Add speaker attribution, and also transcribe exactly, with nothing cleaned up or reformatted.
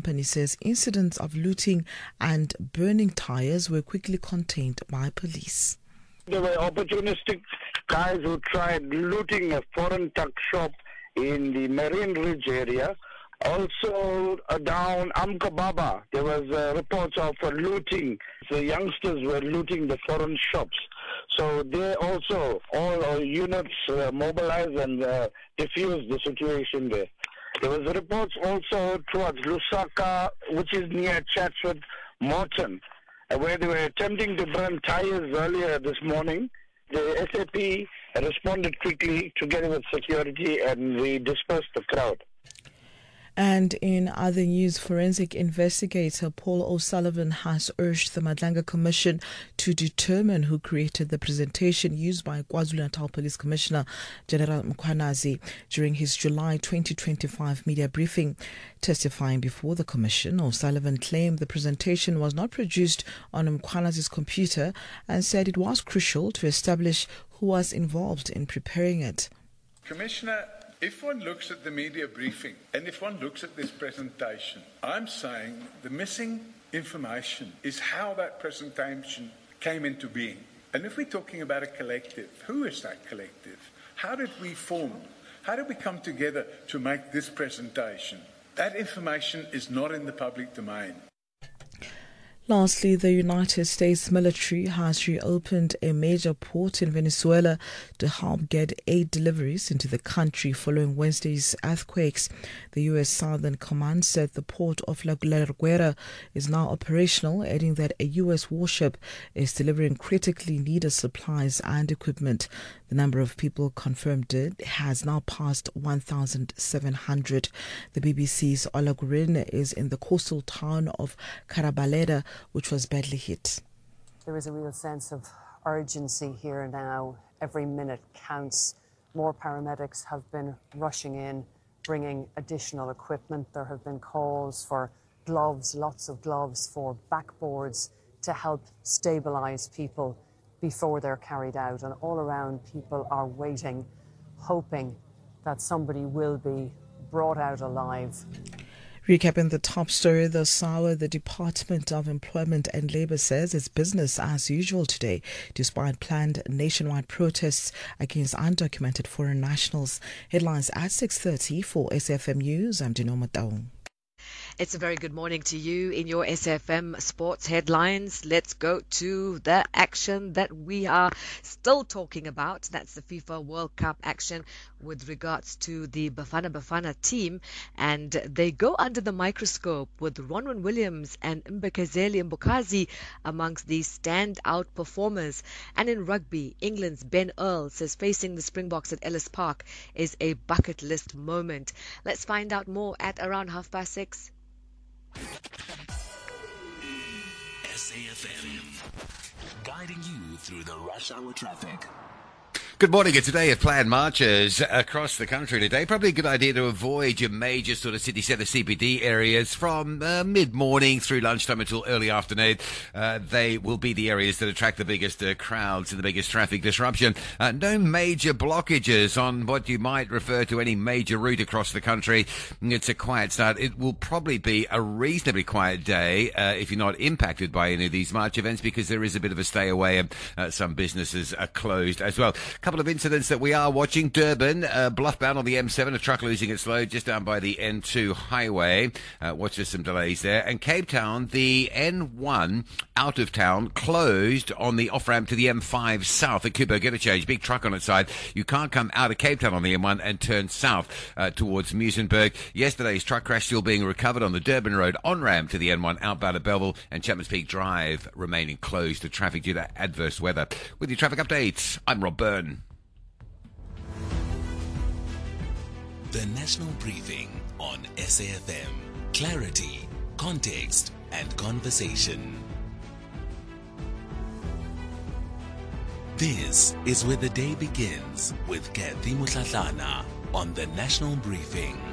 Speaker 1: company says incidents of looting and burning tires were quickly contained by police.
Speaker 2: There were opportunistic guys who tried looting a foreign tuck shop in the Marine Ridge area. Also uh, down Amkababa, there was uh, reports of uh, looting. The youngsters were looting the foreign shops. So they also, all uh, units uh, mobilized and uh, diffused the situation there. There was reports also towards Lusaka, which is near Chatsworth, Morton, uh, where they were attempting to burn tires earlier this morning. The S A P responded quickly together with security and we dispersed the crowd.
Speaker 1: And in other news, forensic investigator Paul O'Sullivan has urged the Madlanga Commission to determine who created the presentation used by KwaZulu-Natal Police Commissioner General Mkhwanazi during his July twenty twenty-five media briefing. Testifying before the commission, O'Sullivan claimed the presentation was not produced on Mkhwanazi's computer and said it was crucial to establish who was involved in preparing it.
Speaker 3: Commissioner, if one looks at the media briefing and if one looks at this presentation, I'm saying the missing information is how that presentation came into being. And if we're talking about a collective, who is that collective? How did we form? How did we come together to make this presentation? That information is not in the public domain.
Speaker 1: Lastly, the United States military has reopened a major port in Venezuela to help get aid deliveries into the country following Wednesday's earthquakes. The U S Southern Command said the port of La Guerra is now operational, adding that a U S warship is delivering critically needed supplies and equipment. The number of people confirmed dead has now passed one thousand seven hundred. The B B C's Ola Gurin is in the coastal town of Carabaleda, which was badly hit.
Speaker 4: There is a real sense of urgency here now. Every minute counts. More paramedics have been rushing in, bringing additional equipment. There have been calls for gloves, lots of gloves, for backboards to help stabilise people before they're carried out. And all around, people are waiting, hoping that somebody will be brought out alive.
Speaker 1: Recapping the top story, the S A W A, the Department of Employment and Labour, says it's business as usual today, despite planned nationwide protests against undocumented foreign nationals. Headlines at six thirty for S F M News. I'm Dino Mataung.
Speaker 5: It's a very good morning to you in your S F M Sports Headlines. Let's go to the action that we are still talking about. That's the FIFA World Cup action with regards to the Bafana Bafana team. And they go under the microscope with Ronwen Williams and Mbekezeli Mbukazi amongst the standout performers. And in rugby, England's Ben Earl says facing the Springboks at Ellis Park is a bucket list moment. Let's find out more at around half past six.
Speaker 6: S A F M, guiding you through the rush hour traffic.
Speaker 7: Good morning. It's a day of planned marches across the country today. Probably a good idea to avoid your major sort of city centre C B D areas from uh, mid-morning through lunchtime until early afternoon. Uh, they will be the areas that attract the biggest uh, crowds and the biggest traffic disruption. Uh, no major blockages on what you might refer to any major route across the country. It's a quiet start. It will probably be a reasonably quiet day uh, if you're not impacted by any of these March events, because there is a bit of a stay away and uh, some businesses are closed as well. Couple of incidents that we are watching. Durban, uh, bluff-bound on the M seven, a truck losing its load just down by the N two highway. Uh, watch for some delays there. And Cape Town, the N one out of town closed on the off-ramp to the M five south at Kubo Interchange. Big truck on its side. You can't come out of Cape Town on the M one and turn south uh, towards Muizenberg. Yesterday's truck crash still being recovered on the Durban Road on-ramp to the N one outbound at Belleville, and Chapman's Peak Drive remaining closed to traffic due to adverse weather. With your traffic updates, I'm Rob Byrne.
Speaker 6: The National Briefing on S A F M. Clarity, context, and conversation. This is where the day begins with Kathy Mutlatlana on the National Briefing.